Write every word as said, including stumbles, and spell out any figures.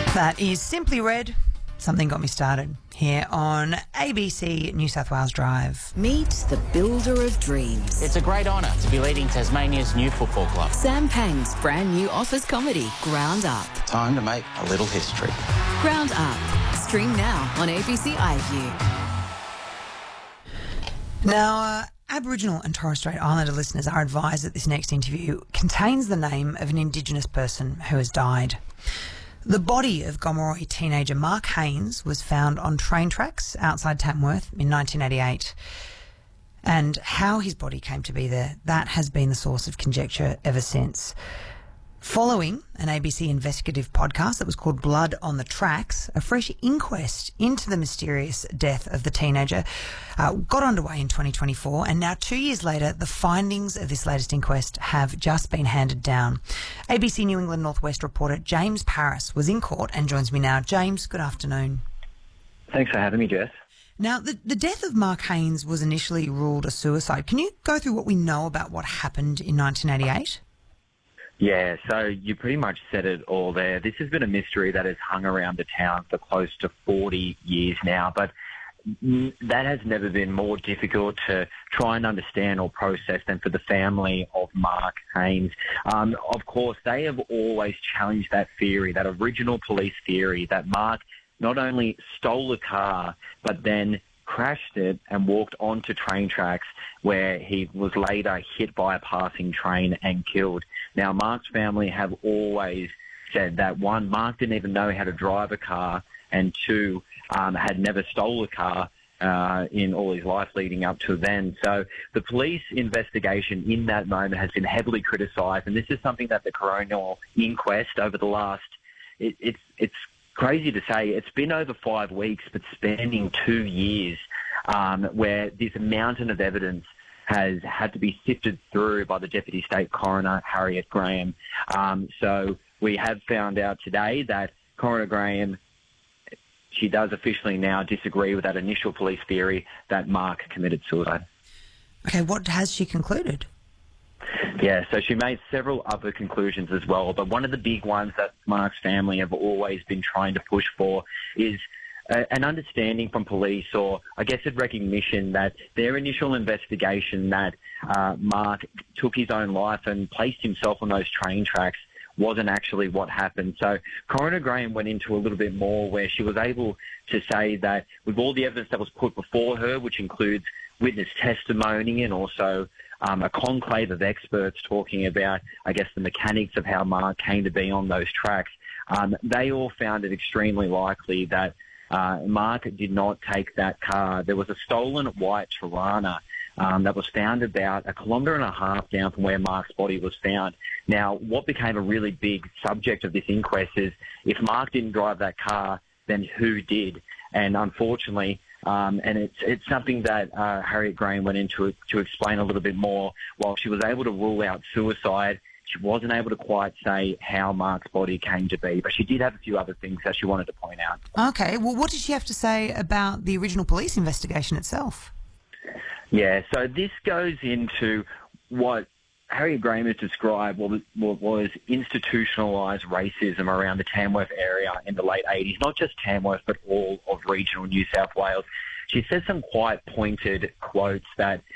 That is Simply Red. Something Got Me Started here on A B C New South Wales Drive. Meet the builder of dreams. It's a great honour to be leading Tasmania's new football club. Sam Pang's brand new office comedy, Ground Up. Time to make a little history. Ground Up. Stream now on A B C iView. Now, uh, Aboriginal and Torres Strait Islander listeners are advised that this next interview contains the name of an Indigenous person who has died. The body of Gomeroi teenager Mark Haynes was found on train tracks outside Tamworth in nineteen eighty-eight. And how his body came to be there, that has been the source of conjecture ever since. Following an A B C investigative podcast that was called Blood on the Tracks, a fresh inquest into the mysterious death of the teenager uh, got underway in twenty twenty-four, and now two years later, the findings of this latest inquest have just been handed down. A B C New England Northwest reporter James Paris was in court and joins me now. James, good afternoon. Thanks for having me, Jess. Now, the, the death of Mark Haynes was initially ruled a suicide. Can you go through what we know about what happened in nineteen eighty-eight? Yeah, so you pretty much said it all there. This has been a mystery that has hung around the town for close to forty years now, but that has never been more difficult to try and understand or process than for the family of Mark Haynes. Um, of course, they have always challenged that theory, that original police theory, that Mark not only stole a car, but then crashed it and walked onto train tracks where he was later hit by a passing train and killed. Now, Mark's family have always said that, one, Mark didn't even know how to drive a car, and two, um, had never stole a car uh, in all his life leading up to then. So the police investigation in that moment has been heavily criticised, and this is something that the coronial inquest over the last, it, it's it's crazy to say, it's been over five weeks, but spanning two years, um, where this mountain of evidence has had to be sifted through by the Deputy State Coroner, Harriet Graham. Um, so we have found out today that Coroner Graham, she does officially now disagree with that initial police theory that Mark committed suicide. Okay, what has she concluded? Yeah, so she made several other conclusions as well, but one of the big ones that Mark's family have always been trying to push for is uh, an understanding from police, or I guess a recognition that their initial investigation that uh, Mark took his own life and placed himself on those train tracks wasn't actually what happened. So Coroner Graham went into a little bit more, where she was able to say that with all the evidence that was put before her, which includes witness testimony and also um, a conclave of experts talking about, I guess, the mechanics of how Mark came to be on those tracks, um, they all found it extremely likely that uh, Mark did not take that car. There was a stolen white Tirana um, that was found about a kilometre and a half down from where Mark's body was found. Now, what became a really big subject of this inquest is, if Mark didn't drive that car, then who did? And unfortunately, Um, and it's it's something that uh, Harriet Graham went into to explain a little bit more. While she was able to rule out suicide, she wasn't able to quite say how Mark's body came to be, but she did have a few other things that she wanted to point out. Okay, well, what did she have to say about the original police investigation itself? Yeah, so this goes into what Harriet Graham has described what was institutionalised racism around the Tamworth area in the late eighties, not just Tamworth, but all of regional New South Wales. She says some quite pointed quotes that